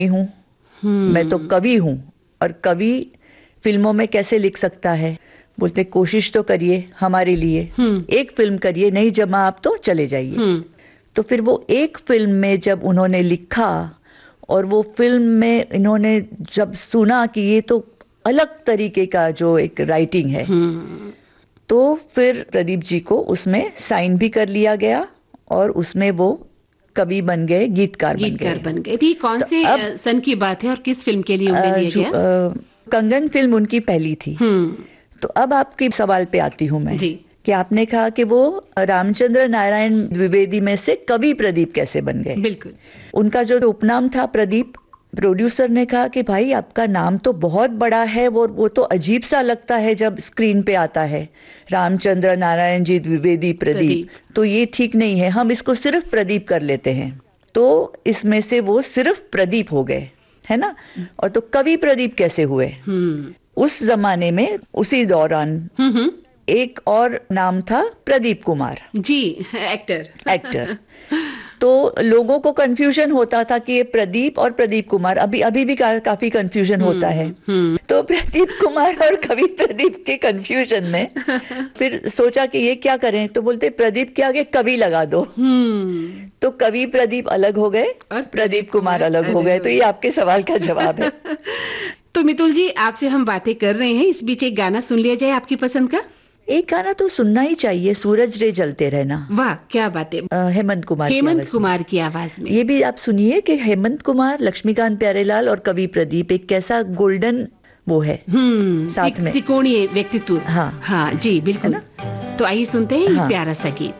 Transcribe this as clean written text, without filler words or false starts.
हूँ, मैं तो कवि हूँ, और कवि फिल्मों में कैसे लिख सकता है? बोलते कोशिश तो करिए हमारे लिए, एक फिल्म करिए, नहीं जमा आप तो चले जाइए। तो फिर वो एक फिल्म में जब उन्होंने लिखा, और वो फिल्म में इन्होंने जब सुना कि ये तो अलग तरीके का जो एक राइटिंग है, तो फिर प्रदीप जी को उसमें साइन भी कर लिया गया, और उसमें वो कवि बन गए, गीतकार बन गए। थी कौन से सन की बात है और किस फिल्म के लिए उन्हें लिया गया? कंगन फिल्म उनकी पहली थी। तो अब आपके सवाल पे आती हूँ मैं, कि आपने कहा कि वो रामचंद्र नारायण द्विवेदी में से कवि प्रदीप कैसे बन गए? बिल्कुल। उनका जो उपनाम था प्रदीप, प्रोड्यूसर ने कहा कि भाई आपका नाम तो बहुत बड़ा है, वो तो अजीब सा लगता है जब स्क्रीन पे आता है, रामचंद्र नारायण जी द्विवेदी प्रदीप, तो ये ठीक नहीं है, हम इसको सिर्फ प्रदीप कर लेते हैं। तो इसमें से वो सिर्फ प्रदीप हो गए, है ना? और तो कवि प्रदीप कैसे हुए? उस जमाने में, उसी दौरान एक और नाम था प्रदीप कुमार जी, एक्टर। तो लोगों को कंफ्यूजन होता था कि ये प्रदीप और प्रदीप कुमार, अभी भी काफी कंफ्यूजन होता है। तो प्रदीप कुमार और कवि प्रदीप के कंफ्यूजन में फिर सोचा कि ये क्या करें, तो बोलते प्रदीप के आगे कवि लगा दो। तो कवि प्रदीप अलग हो गए और प्रदीप कुमार अलग हो गए। तो ये आपके सवाल का जवाब है। तो मितुल जी, आपसे हम बातें कर रहे हैं, इस बीच एक गाना सुन लिया जाए आपकी पसंद का। एक गाना तो सुनना ही चाहिए, सूरज रे जलते रहना। वाह, क्या बात है। हेमंत कुमार की आवाज में ये भी आप सुनिए कि हेमंत कुमार, लक्ष्मीकांत प्यारेलाल और कवि प्रदीप एक कैसा गोल्डन वो है साथ में, त्रिकोणीय व्यक्तित्व। हाँ जी बिल्कुल। तो आइए सुनते हैं प्यारा सा गीत।